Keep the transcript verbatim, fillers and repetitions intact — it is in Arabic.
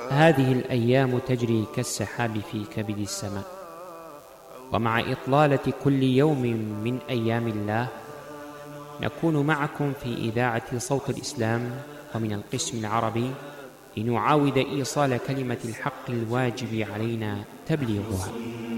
هذه الأيام تجري كالسحاب في كبد السماء، ومع إطلالة كل يوم من أيام الله نكون معكم في إذاعة صوت الإسلام ومن القسم العربي لنعاود إيصال كلمة الحق الواجب علينا تبليغها.